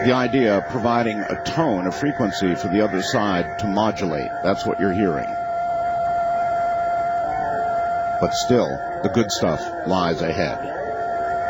the idea of providing a tone, a frequency for the other side to modulate. That's what you're hearing. But still, the good stuff lies ahead.